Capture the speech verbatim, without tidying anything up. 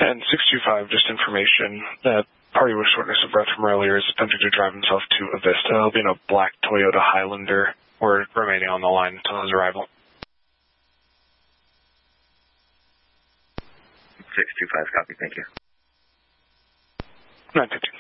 And six two five, just information. That party with shortness of breath from earlier is attempting to drive himself to a Vista. He'll be in a black Toyota Highlander. We're remaining on the line until his arrival. six two five, copy, thank you. nine fifty.